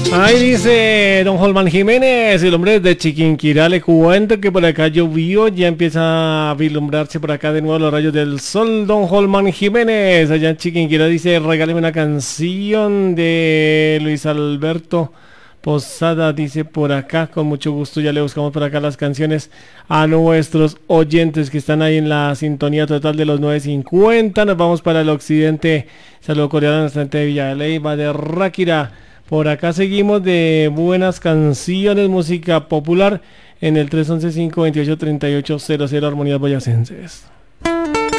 Ahí dice don Holman Jiménez, el hombre de Chiquinquirá, le cuento que por acá llovió, ya empieza a vislumbrarse por acá de nuevo los rayos del sol. Don Holman Jiménez, allá en Chiquinquirá, dice, regáleme una canción de Luis Alberto Posada, dice por acá, con mucho gusto ya le buscamos por acá las canciones a nuestros oyentes que están ahí en la sintonía total de los 9:50. Nos vamos para el occidente, saludo coreano, nuestra gente de Villa de Leyva, de Ráquira. Por acá seguimos de buenas canciones, música popular en el 311-528-3800, Armonías Boyacenses.